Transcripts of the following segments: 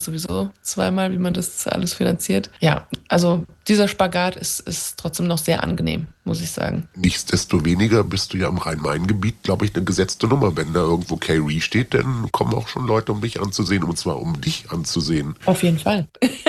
sowieso zweimal, wie man das alles finanziert. Ja, also dieser Spagat ist trotzdem noch sehr angenehm, muss ich sagen. Nichtsdestoweniger bist du ja im Rhein-Main-Gebiet, glaube ich, eine gesetzte Nummer. Wenn da irgendwo K.R.I. steht, dann kommen auch schon Leute, um dich anzusehen, und zwar um dich anzusehen. Auf jeden Fall.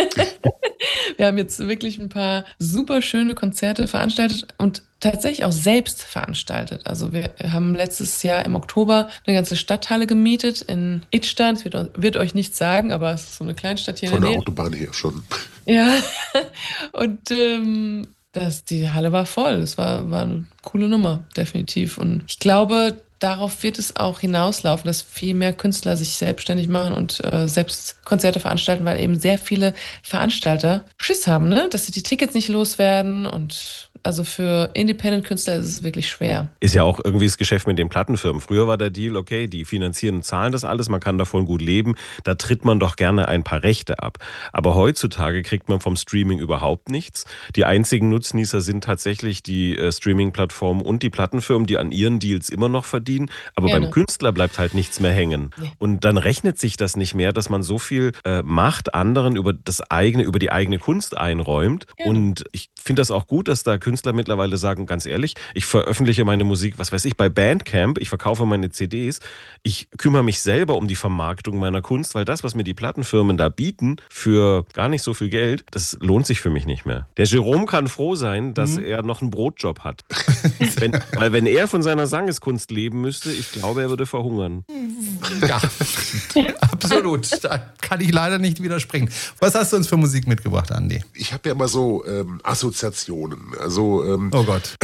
Wir haben jetzt wirklich ein paar super schöne Konzerte veranstaltet und tatsächlich auch selbst veranstaltet. Also wir haben letztes Jahr im Oktober eine ganze Stadthalle gemietet in Idstein. Es wird euch nichts sagen, aber es ist so eine Kleinstadt hier in Von der der Nähe. Autobahn her schon. Ja, und die Halle war voll. War eine coole Nummer, definitiv. Und ich glaube, darauf wird es auch hinauslaufen, dass viel mehr Künstler sich selbstständig machen und selbst Konzerte veranstalten, weil eben sehr viele Veranstalter Schiss haben, ne? Dass sie die Tickets nicht loswerden. Und also für Independent-Künstler ist es wirklich schwer. Ist ja auch irgendwie das Geschäft mit den Plattenfirmen. Früher war der Deal, okay, die finanzieren und zahlen das alles, man kann davon gut leben, da tritt man doch gerne ein paar Rechte ab. Aber heutzutage kriegt man vom Streaming überhaupt nichts. Die einzigen Nutznießer sind tatsächlich die Streaming-Plattformen und die Plattenfirmen, die an ihren Deals immer noch verdienen. Aber beim Künstler bleibt halt nichts mehr hängen. Nee. Und dann rechnet sich das nicht mehr, dass man so viel Macht anderen über die eigene Kunst einräumt. Ja. Und ich finde das auch gut, dass da Künstler mittlerweile sagen, ganz ehrlich, ich veröffentliche meine Musik, was weiß ich, bei Bandcamp, ich verkaufe meine CDs, ich kümmere mich selber um die Vermarktung meiner Kunst, weil das, was mir die Plattenfirmen da bieten, für gar nicht so viel Geld, das lohnt sich für mich nicht mehr. Der Jerome kann froh sein, dass er noch einen Brotjob hat. Weil wenn er von seiner Sangeskunst leben müsste, ich glaube, er würde verhungern. Ja, absolut. Da kann ich leider nicht widersprechen. Was hast du uns für Musik mitgebracht, Andi? Ich habe ja immer so Assoziationen. Also, oh Gott.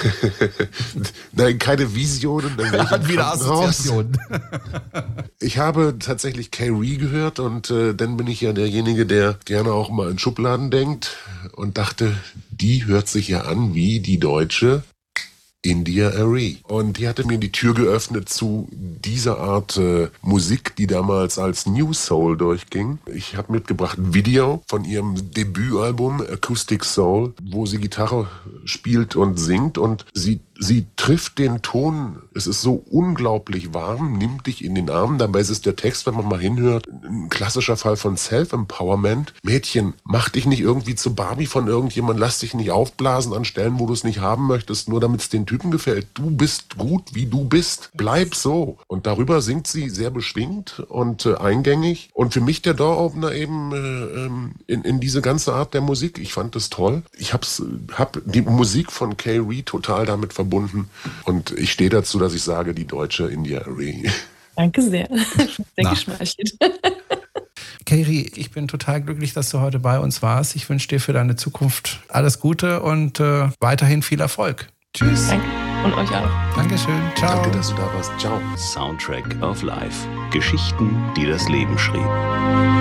Nein, keine Visionen. Er hat wieder Assoziationen. Ich habe tatsächlich K.R.I. gehört und dann bin ich ja derjenige, der gerne auch mal in Schubladen denkt und dachte, die hört sich ja an wie die deutsche India.Arie. Und die hatte mir die Tür geöffnet zu dieser Art Musik, die damals als New Soul durchging. Ich habe mitgebracht ein Video von ihrem Debütalbum Acoustic Soul, wo sie Gitarre spielt und singt, und sie trifft den Ton. Es ist so unglaublich warm, nimmt dich in den Arm. Dabei ist es der Text, wenn man mal hinhört, ein klassischer Fall von Self-Empowerment. Mädchen, mach dich nicht irgendwie zu Barbie von irgendjemand, lass dich nicht aufblasen an Stellen, wo du es nicht haben möchtest, nur damit es den Typen gefällt. Du bist gut, wie du bist. Bleib so. Und darüber singt sie sehr beschwingt und eingängig. Und für mich der Door-Opener eben in diese ganze Art der Musik. Ich fand das toll. Ich hab die Musik von K.R.I. total damit verbunden. Und ich stehe dazu, dass ich sage, die deutsche India.Arie. Danke sehr. Sehr geschmeichelt. K.R.I., ich bin total glücklich, dass du heute bei uns warst. Ich wünsche dir für deine Zukunft alles Gute und weiterhin viel Erfolg. Tschüss. Danke. Und euch auch. Dankeschön. Ciao. Danke, dass du da warst. Ciao. Soundtrack of Life. Geschichten, die das Leben schrieb.